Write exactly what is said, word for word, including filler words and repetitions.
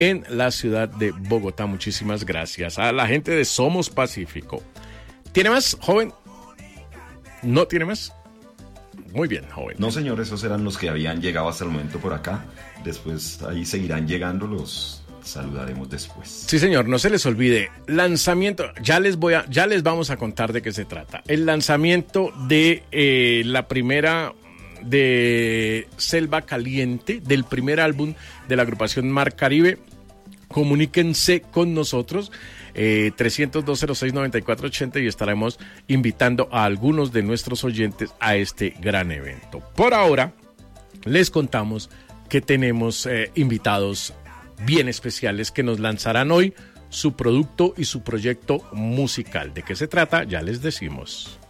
en la ciudad de Bogotá. Muchísimas gracias a la gente de Somos Pacífico. ¿Tiene más, joven? ¿No tiene más? Muy bien, joven. No, señor, esos eran los que habían llegado hasta el momento por acá. Después ahí seguirán llegando, los saludaremos después. Sí, señor, no se les olvide. Lanzamiento, ya les voy a, ya les vamos a contar de qué se trata. El lanzamiento de eh, la primera de Selva Caliente, del primer álbum de la agrupación Mar Caribe. Comuníquense con nosotros. Eh, trescientos dos cero seis noventa y cuatro ochenta y estaremos invitando a algunos de nuestros oyentes a este gran evento. Por ahora, les contamos que tenemos eh, invitados bien especiales que nos lanzarán hoy su producto y su proyecto musical. ¿De qué se trata? Ya les decimos.